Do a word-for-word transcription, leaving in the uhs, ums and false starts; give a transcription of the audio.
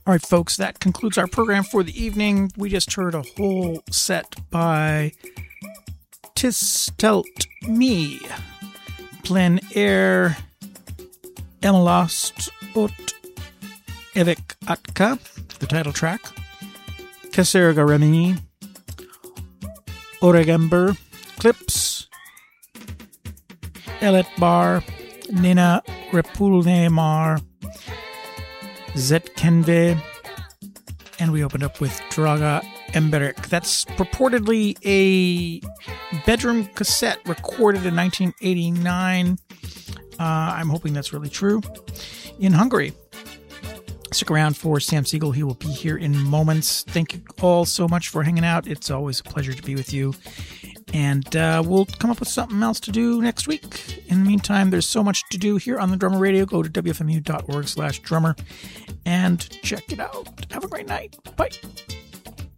All right, folks, that concludes our program for the evening. We just heard a whole set by Tistelt Me, Plen Air, Emilast Ot Evik Atka, the title track, Kaserga Remini, Oregember, Clips, Elet Bar, Nina Repulne Mar, Zetkenve, and we opened up with Draga Emberik. That's purportedly a bedroom cassette recorded in nineteen eighty-nine. Uh, I'm hoping that's really true. In Hungary. Stick around for Sam Siegel. He will be here in moments. Thank you all so much for hanging out. It's always a pleasure to be with you. And uh, we'll come up with something else to do next week. In the meantime, there's so much to do here on the Drummer Radio. Go to W F M U dot org slash drummer and check it out. Have a great night. Bye.